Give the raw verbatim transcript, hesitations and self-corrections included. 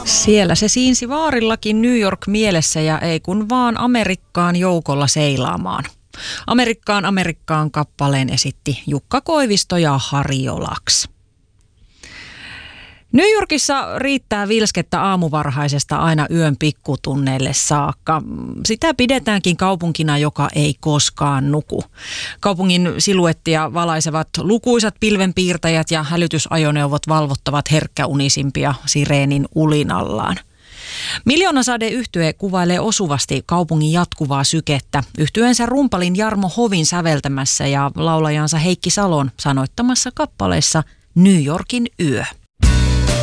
Siellä se siinsi vaarillakin New York mielessä ja ei kun vaan Amerikkaan joukolla seilaamaan. Amerikkaan Amerikkaan kappaleen esitti Jukka Koivisto ja Harjolaks. New Yorkissa riittää vilskettä aamuvarhaisesta aina yön pikkutunneille saakka. Sitä pidetäänkin kaupunkina, joka ei koskaan nuku. Kaupungin siluettia valaisevat lukuisat pilvenpiirtäjät ja hälytysajoneuvot valvottavat herkkäunisimpia sireenin ulinallaan. Miljoonasadeyhtye kuvailee osuvasti kaupungin jatkuvaa sykettä yhtyeensä rumpalin Jarmo Hovin säveltämässä ja laulajansa Heikki Salon sanoittamassa kappaleessa New Yorkin yö.